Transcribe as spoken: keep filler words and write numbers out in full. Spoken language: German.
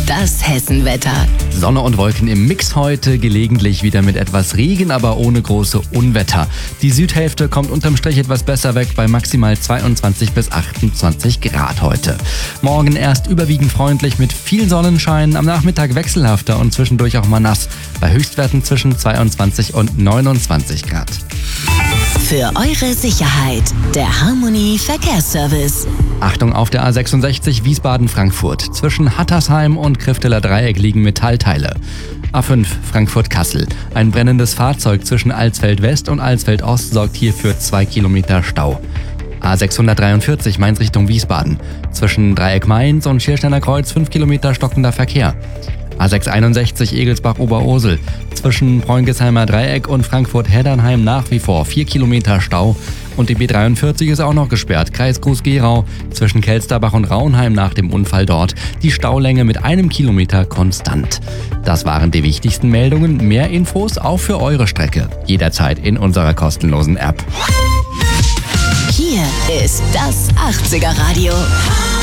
Das Hessenwetter. Sonne und Wolken im Mix heute, gelegentlich wieder mit etwas Regen, aber ohne große Unwetter. Die Südhälfte kommt unterm Strich etwas besser weg bei maximal zweiundzwanzig bis achtundzwanzig Grad heute. Morgen erst überwiegend freundlich mit viel Sonnenschein, am Nachmittag wechselhafter und zwischendurch auch mal nass, bei Höchstwerten zwischen zweiundzwanzig und neunundzwanzig Grad. Für eure Sicherheit, der Harmony Verkehrsservice. Achtung auf der A sechsundsechzig Wiesbaden-Frankfurt. Zwischen Hattersheim und Krifteler Dreieck liegen Metallteile. A fünf Frankfurt-Kassel. Ein brennendes Fahrzeug zwischen Alsfeld West und Alsfeld Ost sorgt hier für zwei Kilometer Stau. A sechshundertdreiundvierzig Mainz Richtung Wiesbaden. Zwischen Dreieck Mainz und Schiersteiner Kreuz fünf Kilometer stockender Verkehr. A sechshunderteinundsechzig Egelsbach-Oberursel. Zwischen Preungesheimer Dreieck und Frankfurt-Heddernheim nach wie vor vier Kilometer Stau. Und die B dreiundvierzig ist auch noch gesperrt. Kreis Groß-Gerau. Zwischen Kelsterbach und Raunheim nach dem Unfall dort. Die Staulänge mit einem Kilometer konstant. Das waren die wichtigsten Meldungen. Mehr Infos auch für eure Strecke. Jederzeit in unserer kostenlosen App. Hier ist das achtziger Radio.